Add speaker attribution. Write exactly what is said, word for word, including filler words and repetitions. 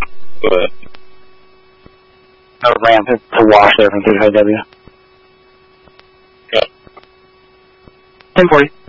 Speaker 1: But
Speaker 2: a ramp to wash there from thirty-five W.
Speaker 1: Okay.
Speaker 2: ten forty.